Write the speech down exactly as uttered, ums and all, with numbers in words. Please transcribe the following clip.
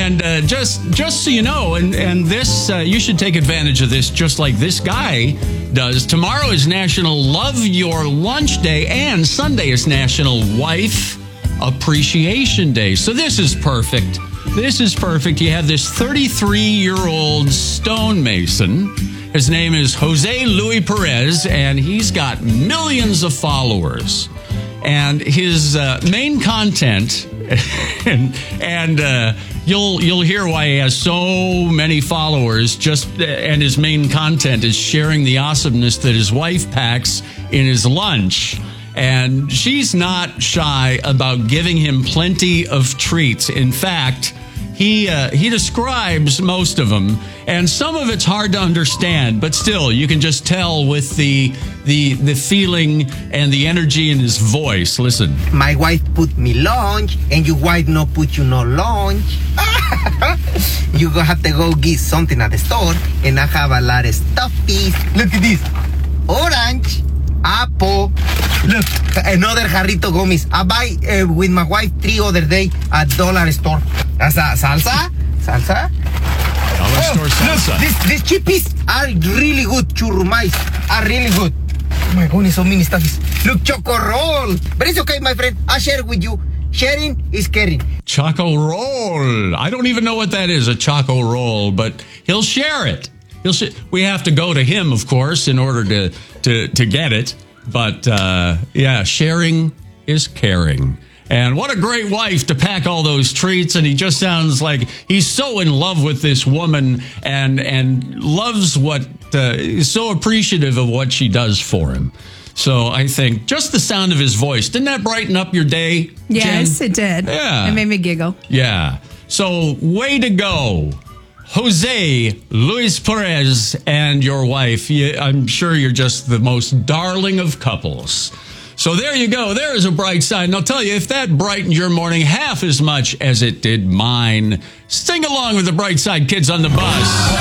And uh, just just so you know, and, and this, uh, you should take advantage of this just like this guy does. Tomorrow is National Love Your Lunch Day, and Sunday is National Wife Appreciation Day. So this is perfect. This is perfect. You have this thirty-three-year-old stonemason. His name is Jose Luis Perez, and he's got millions of followers. And his uh, main content, and, and uh, you'll you'll hear why he has so many followers. Just and his main content is sharing the awesomeness that his wife packs in his lunch. And she's not shy about giving him plenty of treats. In fact, he uh, he describes most of them, and some of it's hard to understand, but still, you can just tell with the the the feeling and the energy in his voice. Listen. My wife put me lunch, and your wife no put you no lunch. You gonna have to go get something at the store, and I have a lot of stuffies. Look at this. Orange, apple. Look, another jarrito gummies. I buy uh, with my wife three other day at dollar store. That's a salsa? Salsa? Dollar oh, store salsa. Look, this, these chippies are really good. Churrumais are really good. Oh my goodness, so many stuffies. Look, choco roll. But it's okay, my friend. I'll share it with you. Sharing is caring. Choco roll. I don't even know what that is, a choco roll, but he'll share it. He'll sh- we have to go to him, of course, in order to, to, to get it. But, uh, yeah, sharing is caring. And what a great wife to pack all those treats. And he just sounds like he's so in love with this woman and and loves what, uh, is so appreciative of what she does for him. So I think just the sound of his voice, didn't that brighten up your day, Yes, Jen? it did. Yeah. It made me giggle. Yeah. So way to go, Jose Luis Perez and your wife. You, I'm sure you're just the most darling of couples. So there you go. There is a bright side. And I'll tell you, if that brightened your morning half as much as it did mine, sing along with the Bright Side Kids on the bus.